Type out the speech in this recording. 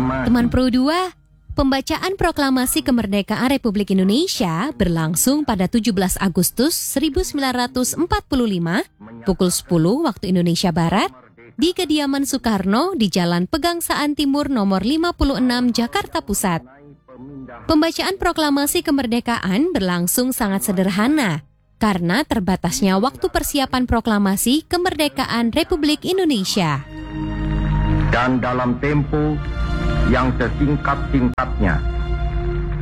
Teman Pro 2, pembacaan Proklamasi Kemerdekaan Republik Indonesia berlangsung pada 17 Agustus 1945 pukul 10 waktu Indonesia Barat di kediaman Soekarno di Jalan Pegangsaan Timur nomor 56 Jakarta Pusat. Pembacaan Proklamasi Kemerdekaan berlangsung sangat sederhana karena terbatasnya waktu persiapan Proklamasi Kemerdekaan Republik Indonesia. Dan dalam tempo yang sesingkat-singkatnya